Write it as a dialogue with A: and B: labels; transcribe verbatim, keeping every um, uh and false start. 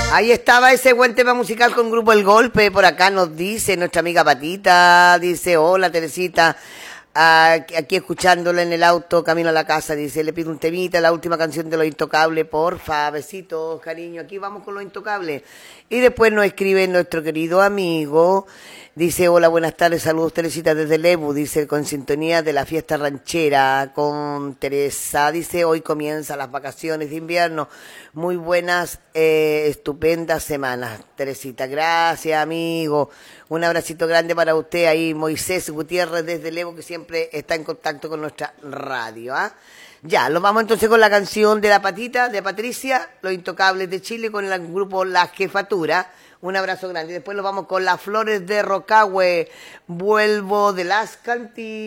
A: Ahí estaba ese buen tema musical con Grupo El Golpe. Por acá nos dice nuestra amiga Patita, dice, hola Teresita, aquí escuchándolo en el auto, camino a la casa, dice, le pido un temita, la última canción de Los Intocables, porfa, besitos, cariño, aquí vamos con Los Intocables. Y después nos escribe nuestro querido amigo, dice, hola, buenas tardes, saludos Teresita desde Lebu, dice, con sintonía de la fiesta ranchera con Teresa, dice, hoy comienzan las vacaciones de invierno, muy buenas, eh, estupendas semanas, Teresita, gracias amigo, un abracito grande para usted ahí, Moisés Gutiérrez desde Lebu, que siempre está en contacto con nuestra radio, ¿ah? ¿eh? Ya, lo vamos entonces con la canción de la Patita, de Patricia, Los Intocables de Chile, con el grupo La Jefatura. Un abrazo grande. Y después lo vamos con Las Flores de Rocahue, Vuelvo de las Cantinas.